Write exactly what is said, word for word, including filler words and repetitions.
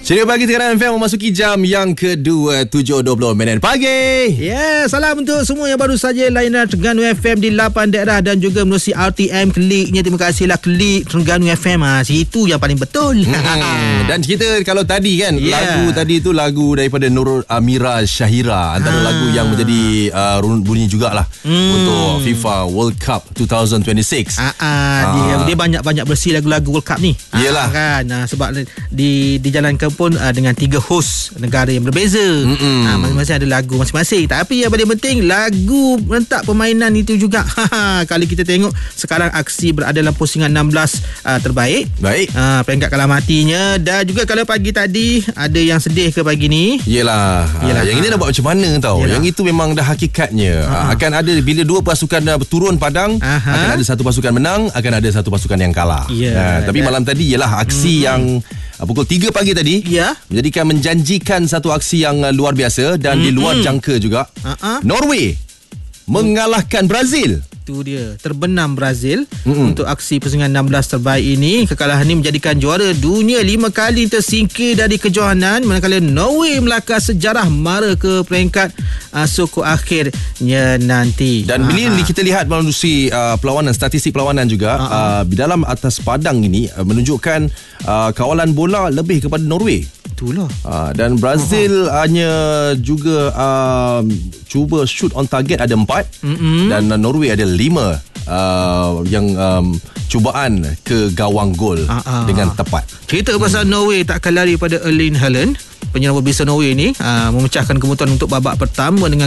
Ceria pagi Terengganu F M memasuki jam yang kedua, tujuh dua puluh minit pagi. Ya, yeah, salam untuk semua yang baru saja layanan Terengganu F M di lapan daerah dan juga menerusi R T M kliknya. Terima kasihlah klik Terengganu F M. Ha, situ yang paling betul. Hmm, dan kita kalau tadi kan yeah. lagu tadi tu lagu daripada Nur Amira Syahira, antara ha. lagu yang menjadi uh, bunyi jugalah hmm. untuk FIFA World Cup dua ribu dua puluh enam. Ah, ah, dia, dia banyak-banyak bersih lagu-lagu World Cup ni. Iyalah ah, kan. Ah, sebab di dijalankan pun uh, dengan tiga host negara yang berbeza. Ah, masing-masing ada lagu masing-masing. Tapi yang paling penting lagu rentak permainan itu juga. Kalau kita tengok sekarang aksi berada dalam pusingan enam belas uh, terbaik. Baik. Uh, peringkat kalah matinya. Dan juga kalau pagi tadi ada yang sedih ke pagi ni. Yelah, Yelah. Yang ini nak buat macam mana tau. Yelah. Yang itu memang dah hakikatnya. Uh-huh. Akan ada bila dua pasukan turun padang, uh-huh. akan ada satu pasukan menang, akan ada satu pasukan yang kalah. Yeah. Uh, tapi malam tadi ialah aksi hmm. yang uh, pukul tiga pagi tadi yeah. menjadikan menjanjikan satu aksi yang uh, luar biasa dan hmm. di luar jangka juga. Uh-huh. Norway mengalahkan Brazil. Itu dia, terbenam Brazil mm-hmm. untuk aksi pusingan enam belas terbaik ini. Kekalahan ini menjadikan juara dunia lima kali tersingkir dari kejohanan, manakala Norway melakar sejarah mara ke peringkat uh, suku akhirnya nanti. Dan bila uh-huh. kita lihat melalui uh, perlawanan, statistik perlawanan juga uh-huh. uh, dalam atas padang ini uh, menunjukkan uh, kawalan bola lebih kepada Norway. Itulah. Uh, dan Brazil uh-huh. hanya juga uh, cuba shoot on target ada empat mm-hmm. dan uh, Norway ada lima uh, yang um, cubaan ke gawang gol uh-huh. dengan tepat. Cerita pasal hmm. Norway takkan lari pada Erling Haaland, penyerang berbisa Norway ni uh, memecahkan kemutuan untuk babak pertama dengan